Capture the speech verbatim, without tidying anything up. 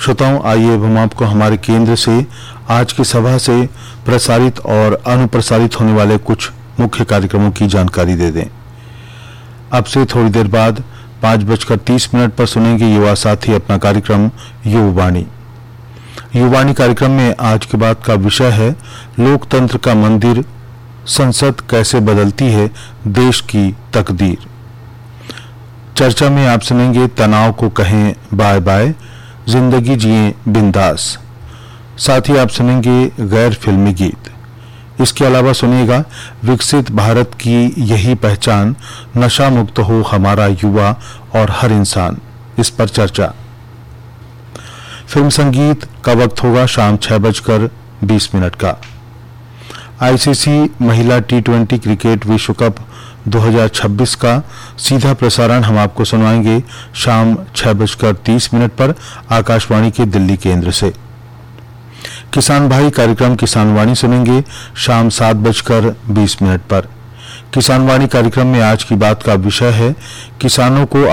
श्रोताओं, आइए अब हम आपको हमारे केंद्र से आज की सभा से प्रसारित और अनुप्रसारित होने वाले कुछ मुख्य कार्यक्रमों की जानकारी दे दें। अब से थोड़ी देर बाद पाँच बजकर तीस मिनट पर सुनेंगे युवा साथी अपना कार्यक्रम युवावाणी। युवावाणी कार्यक्रम में आज की बात का विषय है लोकतंत्र का मंदिर, संसद कैसे बदलती है देश की तकदीर। चर्चा में आप सुनेंगे तनाव को कहें बाय बाय, जिंदगी जिए बिंदास। साथ ही आप सुनेंगे गैर फिल्मी गीत। इसके अलावा सुनिएगा विकसित भारत की यही पहचान, नशा मुक्त हो हमारा युवा और हर इंसान, इस पर चर्चा। फिल्म संगीत का वक्त होगा शाम छह बजकर बीस मिनट का। आईसीसी महिला टी ट्वेंटी क्रिकेट विश्व कप दो हज़ार छब्बीस का सीधा प्रसारण हम आपको सुनवाएंगे शाम छह बजकर तीस मिनट पर आकाशवाणी के दिल्ली केंद्र से। किसान भाई कार्यक्रम किसान वाणी सुनेंगे शाम सात बजकर बीस मिनट पर। किसान वाणी कार्यक्रम में आज की बात का विषय है किसानों को